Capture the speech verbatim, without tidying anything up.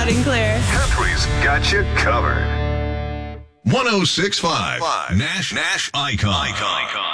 Loud and clear. Country's got you covered. one oh six point five Nash Nash Icon. Icon.